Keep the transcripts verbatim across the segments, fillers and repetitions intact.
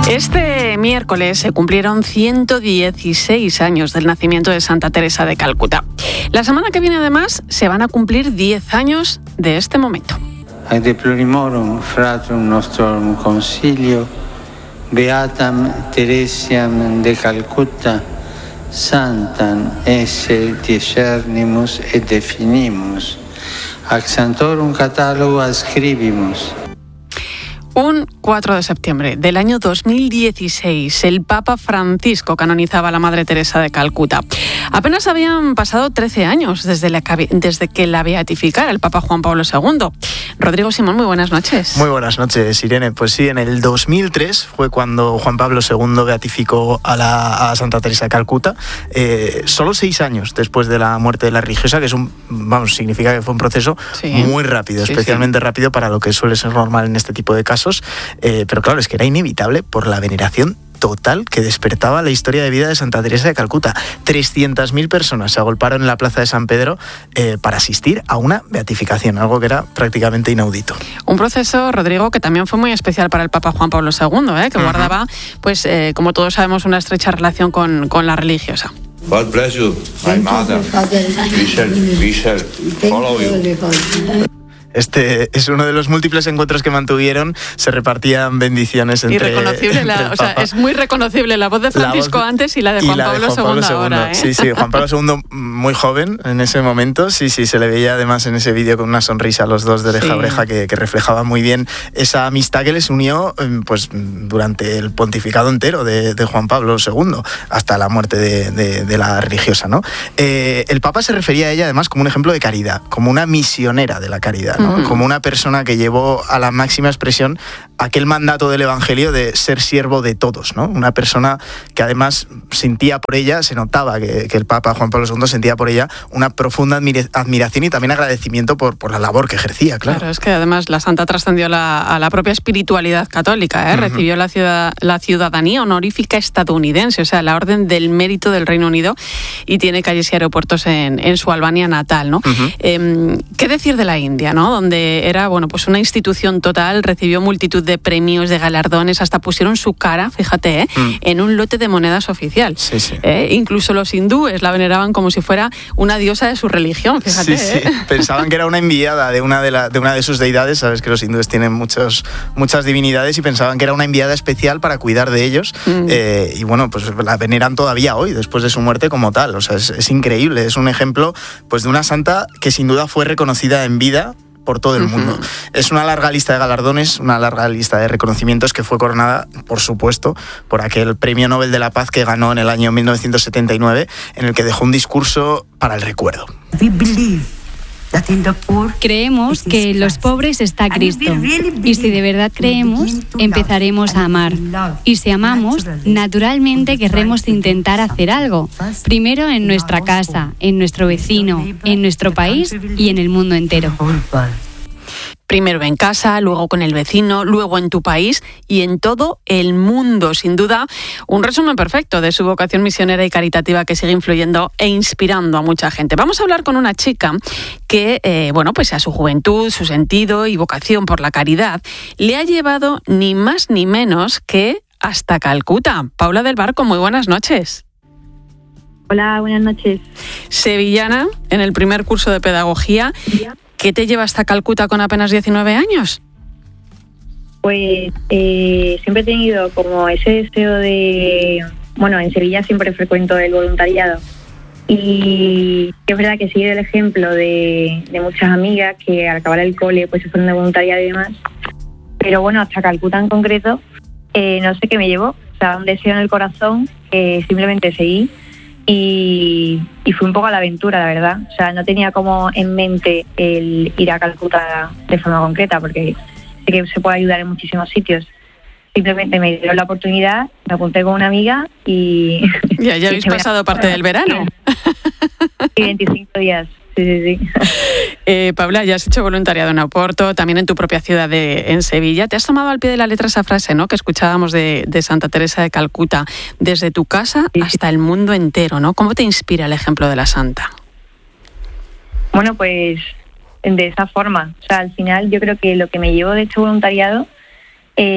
Este miércoles se cumplieron ciento dieciséis años del nacimiento de Santa Teresa de Calcuta. La semana que viene, además, se van a cumplir diez años de este momento. Ad deplorimorum fratrum nostrum concilio, beatam Teresiam de Calcutta, santam esse discernimus et definimus, ac sanctorum catalogo ascribimus. Un cuatro de septiembre del año dos mil dieciséis, el Papa Francisco canonizaba a la Madre Teresa de Calcuta. Apenas habían pasado trece años desde, la, desde que la beatificara el Papa Juan Pablo segundo. Rodrigo Simón, muy buenas noches. Muy buenas noches, Irene. Pues sí, en el dos mil tres fue cuando Juan Pablo segundo beatificó a, la, a Santa Teresa de Calcuta. Eh, solo seis años después de la muerte de la religiosa, que es un, vamos, significa que fue un proceso sí. muy rápido, sí, especialmente sí. rápido para lo que suele ser normal en este tipo de casos. Eh, pero claro, es que era inevitable por la veneración total que despertaba la historia de vida de Santa Teresa de Calcuta. trescientas mil personas se agolparon en la plaza de San Pedro eh, para asistir a una beatificación, algo que era prácticamente inaudito. Un proceso, Rodrigo, que también fue muy especial para el Papa Juan Pablo segundo, ¿eh? que uh-huh. guardaba, pues, eh, como todos sabemos, una estrecha relación con, con la religiosa. God bless you, my mother. We shall, we shall follow you. Este es uno de los múltiples encuentros que mantuvieron, se repartían bendiciones entre, Irreconocible la, entre o sea, es muy reconocible la voz de Francisco voz, antes y la de Juan, la Pablo, de Juan Pablo segundo ahora. ¿eh? Sí, sí, Juan Pablo segundo muy joven en ese momento, sí, sí, se le veía además en ese vídeo con una sonrisa a los dos de oreja sí. a oreja que, que reflejaba muy bien esa amistad que les unió pues durante el pontificado entero de, de Juan Pablo segundo, hasta la muerte de, de, de la religiosa, ¿no? Eh, el Papa se refería a ella además como un ejemplo de caridad, como una misionera de la caridad, ¿no? Uh-huh. Como una persona que llevó a la máxima expresión aquel mandato del Evangelio de ser siervo de todos, ¿no? Una persona que además sentía por ella, se notaba que, que el Papa Juan Pablo segundo sentía por ella una profunda admira- admiración y también agradecimiento por, por la labor que ejercía, claro. Claro, es que además la santa trascendió la, a la propia espiritualidad católica, ¿eh? Uh-huh. Recibió la, ciudad, la ciudadanía honorífica estadounidense, o sea, la Orden del Mérito del Reino Unido, y tiene calles y aeropuertos en, en su Albania natal, ¿no? Uh-huh. Eh, ¿Qué decir de la India, ¿no? Donde era, bueno, pues una institución total, recibió multitud de premios, de galardones, hasta pusieron su cara, fíjate, ¿eh? mm. en un lote de monedas oficial. Sí, sí. ¿Eh? Incluso los hindúes la veneraban como si fuera una diosa de su religión, fíjate. Sí, ¿eh? sí. Pensaban que era una enviada de una de, la, de una de sus deidades, sabes que los hindúes tienen muchos, muchas divinidades y pensaban que era una enviada especial para cuidar de ellos mm. eh, y bueno, pues la veneran todavía hoy, después de su muerte como tal. O sea, es, es increíble, es un ejemplo pues de una santa que sin duda fue reconocida en vida por todo el mundo. Uh-huh. Es una larga lista de galardones, una larga lista de reconocimientos que fue coronada, por supuesto, por aquel Premio Nobel de la Paz que ganó en el año mil novecientos setenta y nueve, en el que dejó un discurso para el recuerdo. Creemos que en los pobres está Cristo, y si de verdad creemos, empezaremos a amar. Y si amamos, naturalmente querremos intentar hacer algo, primero en nuestra casa, en nuestro vecino, en nuestro país y en el mundo entero. Primero en casa, luego con el vecino, luego en tu país y en todo el mundo. Sin duda, un resumen perfecto de su vocación misionera y caritativa que sigue influyendo e inspirando a mucha gente. Vamos a hablar con una chica que, eh, bueno, pues a su juventud, su sentido y vocación por la caridad le ha llevado ni más ni menos que hasta Calcuta. Paula del Barco, muy buenas noches. Hola, buenas noches. Sevillana, en el primer curso de pedagogía. ¿Ya? ¿Qué te lleva hasta Calcuta con apenas diecinueve años? Pues eh, siempre he tenido como ese deseo de... Bueno, en Sevilla siempre frecuento el voluntariado. Y es verdad que sigue el ejemplo de, de muchas amigas que al acabar el cole pues se fueron de voluntariado y demás. Pero bueno, hasta Calcuta en concreto, eh, no sé qué me llevó. O sea, un deseo en el corazón que simplemente seguí. Y, y fui un poco a la aventura, la verdad. O sea, no tenía como en mente el ir a Calcuta de forma concreta, porque sé que se puede ayudar en muchísimos sitios. Simplemente me dieron la oportunidad, me apunté con una amiga y... Ya, ya habéis pasado parte del verano. Sí, veinticinco días. Sí, sí, sí. Eh, Paula, ya has hecho voluntariado en Oporto, también en tu propia ciudad de, en Sevilla. Te has tomado al pie de la letra esa frase, ¿no?, que escuchábamos de, de Santa Teresa de Calcuta, desde tu casa sí. hasta el mundo entero, ¿no? ¿Cómo te inspira el ejemplo de la santa? Bueno, pues de esa forma. O sea, al final yo creo que lo que me llevo de este voluntariado eh,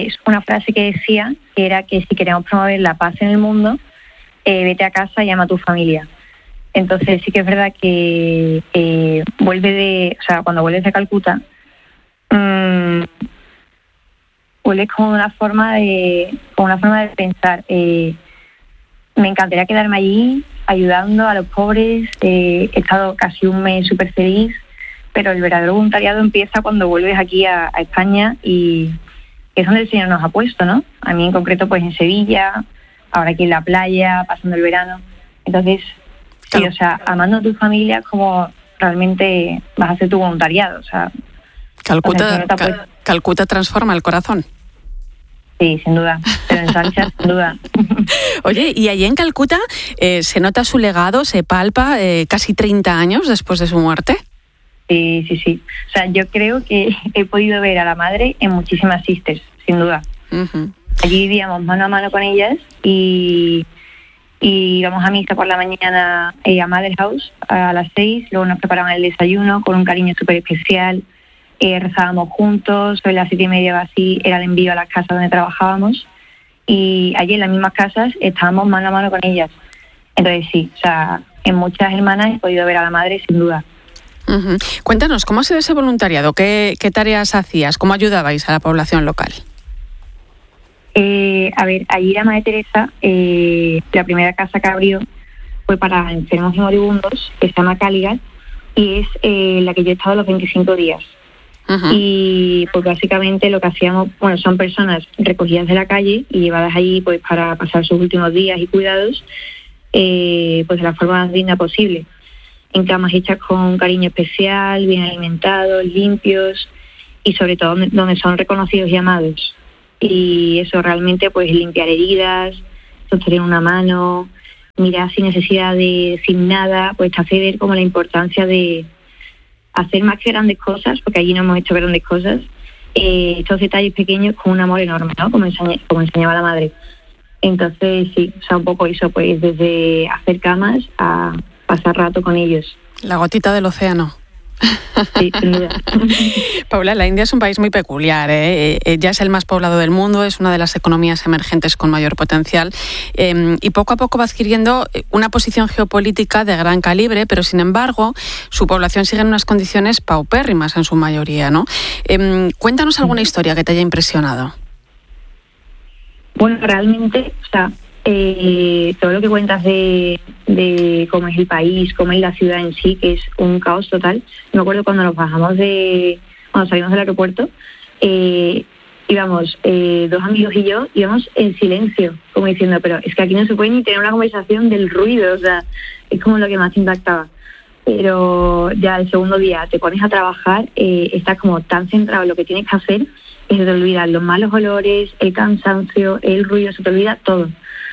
pues una frase que decía que era que si queremos promover la paz en el mundo, eh, vete a casa y llama a tu familia. Entonces sí que es verdad que eh, vuelve de, o sea, cuando vuelves de Calcuta, mmm, vuelves con una forma de, con una forma de pensar. Eh, me encantaría quedarme allí ayudando a los pobres. Eh, he estado casi un mes súper feliz, pero el verdadero voluntariado empieza cuando vuelves aquí a, a España, y es donde el Señor nos ha puesto, ¿no? A mí en concreto, pues en Sevilla, ahora aquí en la playa, pasando el verano. Entonces, sí, o sea, amando a tu familia como realmente vas a hacer tu voluntariado. O sea, Calcuta, o sea, Cal- Calcuta transforma el corazón. Sí, sin duda, pero en Sánchez, sin duda. Oye, y allí en Calcuta eh, se nota su legado, se palpa eh, casi treinta años después de su muerte. Sí, sí, sí. O sea, yo creo que he podido ver a la madre en muchísimas sisters, sin duda. Uh-huh. Allí vivíamos mano a mano con ellas y, y íbamos a misa por la mañana eh, a Mother House a las seis, luego nos preparaban el desayuno con un cariño súper especial. Eh, rezábamos juntos, sobre las siete y media así era el envío a las casas donde trabajábamos, y allí en las mismas casas estábamos mano a mano con ellas. Entonces sí, o sea, en muchas hermanas he podido ver a la madre, sin duda. Uh-huh. Cuéntanos, ¿cómo ha sido ese voluntariado? ¿Qué, qué tareas hacías? ¿Cómo ayudabais a la población local? Eh, a ver, allí la Madre Teresa, eh, la primera casa que abrió fue para enfermos y moribundos, que se llama Caligat, y es eh, la que yo he estado los veinticinco días. Uh-huh. Y pues básicamente lo que hacíamos, bueno, son personas recogidas de la calle y llevadas allí pues para pasar sus últimos días y cuidados eh, pues de la forma más digna posible, en camas hechas con cariño especial, bien alimentados, limpios, y sobre todo donde, donde son reconocidos y amados. Y eso realmente, pues limpiar heridas, sostener una mano, mirar sin necesidad de decir nada, pues te hace ver como la importancia de hacer más que grandes cosas, porque allí no hemos hecho grandes cosas, eh, estos detalles pequeños con un amor enorme, ¿no? Como, enseña, como enseñaba la madre. Entonces, sí, o sea, un poco eso, pues desde hacer camas a pasar rato con ellos. La gotita del océano. Sí, sin duda. Paula, la India es un país muy peculiar, ¿eh? Ya es el más poblado del mundo, es una de las economías emergentes con mayor potencial eh, y poco a poco va adquiriendo una posición geopolítica de gran calibre, pero sin embargo su población sigue en unas condiciones paupérrimas en su mayoría, ¿no? Eh, cuéntanos alguna historia que te haya impresionado. Bueno, realmente, o sea, Eh, todo lo que cuentas de, de cómo es el país, cómo es la ciudad en sí, que es un caos total. Me acuerdo cuando nos bajamos de, cuando salimos del aeropuerto, eh, íbamos eh, dos amigos y yo, íbamos en silencio, como diciendo, pero es que aquí no se puede ni tener una conversación del ruido, o sea, es como lo que más impactaba. Pero ya el segundo día te pones a trabajar, eh, estás como tan centrado en lo que tienes que hacer, que se te olvidan los malos olores, el cansancio, el ruido, se te olvida todo.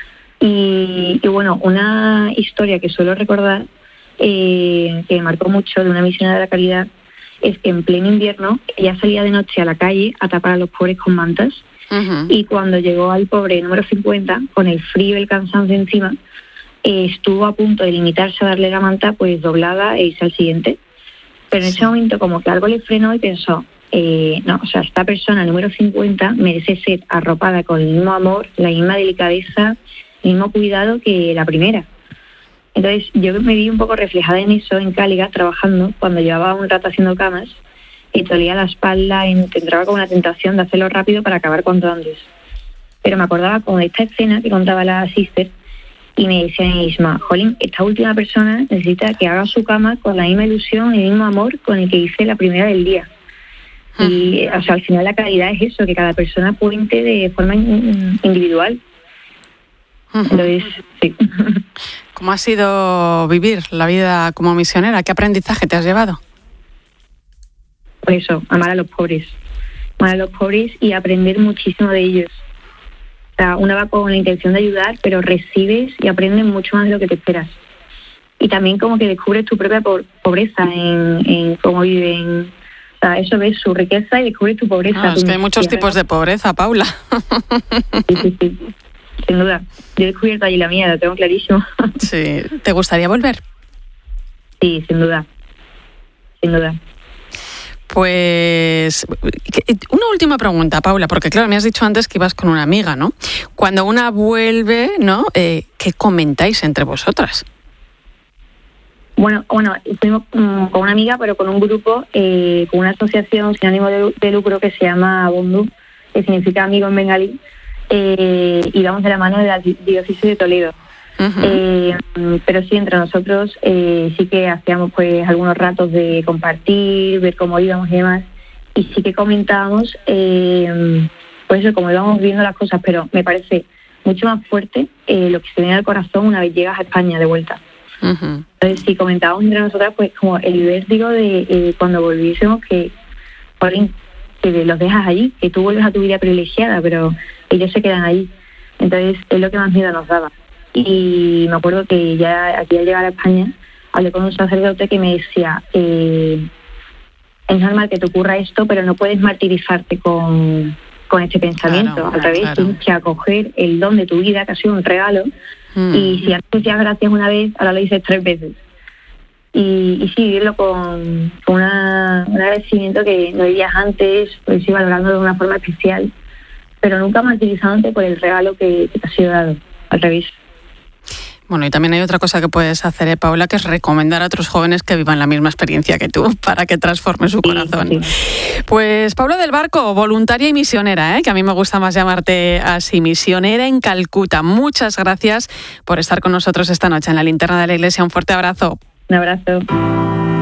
Y, y bueno, una historia que suelo recordar, eh, que me marcó mucho, de una misionera de la caridad, es que en pleno invierno ella salía de noche a la calle a tapar a los pobres con mantas. Uh-huh. Y cuando llegó al pobre número cincuenta, con el frío y el cansancio encima, eh, estuvo a punto de limitarse a darle la manta pues doblada e irse al siguiente. Pero en ese momento como que algo le frenó y pensó, eh, no, o sea, esta persona número cincuenta merece ser arropada con el mismo amor, la misma delicadeza, el mismo cuidado que la primera. Entonces yo me vi un poco reflejada en eso en Caligat, trabajando, cuando llevaba un rato haciendo camas y te olía la espalda y te entraba con una tentación de hacerlo rápido para acabar cuanto antes. Pero me acordaba como de esta escena que contaba la sister y me decía a mí misma, jolín, esta última persona necesita que haga su cama con la misma ilusión y el mismo amor con el que hice la primera del día. Uh-huh. Y o sea, al final la caridad es eso, que cada persona cuente de forma in- individual. Entonces, sí. ¿Cómo ha sido vivir la vida como misionera? ¿Qué aprendizaje te has llevado? Pues eso, amar a los pobres. Amar a los pobres y aprender muchísimo de ellos. O sea, una va con la intención de ayudar, pero recibes y aprendes mucho más de lo que te esperas. Y también como que descubres tu propia pobreza en, en cómo viven. O sea, eso ves su riqueza y descubres tu pobreza. Ah, es que hay muchos tipos de pobreza, Paula. Sí, sí, sí. Sin duda. Yo he descubierto allí la mía, lo tengo clarísimo. Sí. ¿Te gustaría volver? Sí, sin duda. Sin duda. Pues una última pregunta, Paula, porque claro, me has dicho antes que ibas con una amiga, ¿no? Cuando una vuelve, ¿no? Eh, ¿qué comentáis entre vosotras? Bueno, bueno, fuimos um, con una amiga, pero con un grupo, eh, con una asociación sin ánimo de, de lucro que se llama Bondu, que significa amigo en bengalí, eh, y vamos de la mano de la diócesis de Toledo. Uh-huh. Eh, pero sí, entre nosotros eh, sí que hacíamos pues algunos ratos de compartir, ver cómo íbamos y demás, y sí que comentábamos eh, pues eso, cómo íbamos viendo las cosas, pero me parece mucho más fuerte eh, lo que se viene al corazón una vez llegas a España de vuelta. Uh-huh. Entonces, si comentábamos entre nosotras, pues como el vértigo de eh, cuando volviésemos, que, Paulín, que los dejas allí, que tú vuelves a tu vida privilegiada, pero ellos se quedan allí. Entonces, es lo que más miedo nos daba. Y me acuerdo que ya aquí al llegar a España, hablé con un sacerdote que me decía, eh, es normal que te ocurra esto, pero no puedes martirizarte con, con este pensamiento. Claro, al revés, claro. Tienes que acoger el don de tu vida, que ha sido un regalo, mm. y si antes decías gracias una vez, ahora lo dices tres veces. Y, y sí, vivirlo con, con una, un agradecimiento que no vivías antes, pues sí, valorando de una forma especial, pero nunca martirizándote por el regalo que, que te ha sido dado, al revés. Bueno, y también hay otra cosa que puedes hacer, ¿eh, Paula?, que es recomendar a otros jóvenes que vivan la misma experiencia que tú para que transforme su corazón. Sí, sí. Pues Paula del Barco, voluntaria y misionera, ¿eh? Que a mí me gusta más llamarte así, misionera en Calcuta. Muchas gracias por estar con nosotros esta noche en la Linterna de la Iglesia. Un fuerte abrazo. Un abrazo.